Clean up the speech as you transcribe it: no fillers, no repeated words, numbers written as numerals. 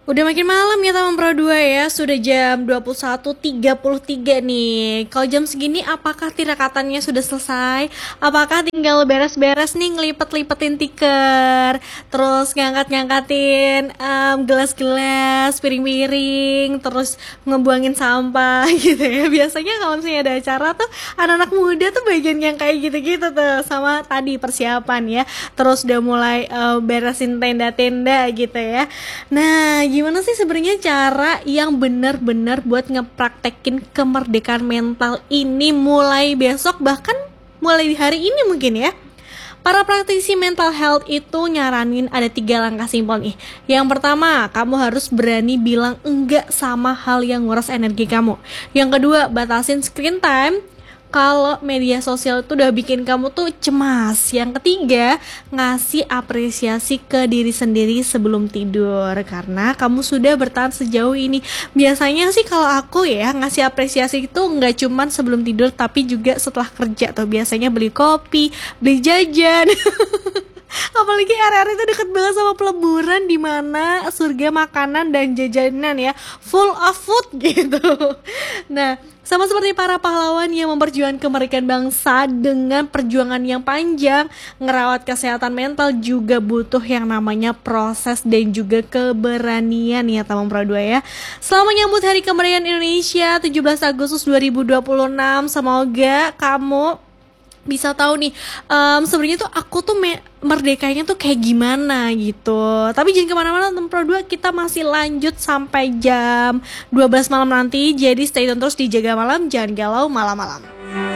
Udah makin malam ya Taman Pro 2 ya. Sudah jam 21.33 nih. Kalau jam segini apakah tirakatannya sudah selesai? Apakah tinggal beres-beres nih ngelipet-lipetin tiker, terus ngangkat-ngangkatin gelas-gelas, piring-piring, terus ngebuangin sampah gitu ya. Biasanya kalau misalnya ada acara tuh anak-anak muda tuh bagian yang kayak gitu-gitu tuh. Sama tadi persiapan ya. Terus udah mulai beresin tenda-tenda gitu ya. Nah, gimana sih sebenarnya cara yang benar-benar buat ngepraktekin kemerdekaan mental ini mulai besok, bahkan mulai di hari ini mungkin ya? Para praktisi mental health itu nyaranin ada 3 langkah simpel nih. Yang pertama, kamu harus berani bilang enggak sama hal yang nguras energi kamu. Yang kedua, batasin screen time kalau media sosial itu udah bikin kamu tuh cemas. Yang ketiga, ngasih apresiasi ke diri sendiri sebelum tidur karena kamu sudah bertahan sejauh ini. Biasanya sih kalau aku ya ngasih apresiasi itu nggak cuman sebelum tidur tapi juga setelah kerja tuh. Biasanya beli kopi, beli jajan. Apalagi area-area itu deket banget sama peleburan di mana surga makanan dan jajanan ya, full of food gitu. Nah, sama seperti para pahlawan yang memperjuangkan kemerdekaan bangsa dengan perjuangan yang panjang, ngerawat kesehatan mental juga butuh yang namanya proses dan juga keberanian ya Taman Pro 2 ya. Selamat menyambut Hari Kemerdekaan Indonesia 17 Agustus 2026. Semoga kamu bisa tahu nih sebenarnya tuh aku tuh merdekanya tuh kayak gimana gitu. Tapi jangan kemana-mana Taman Pro 2, kita masih lanjut sampai jam 12 malam nanti. Jadi stay tune terus di Jaga Malam, jangan galau malam-malam.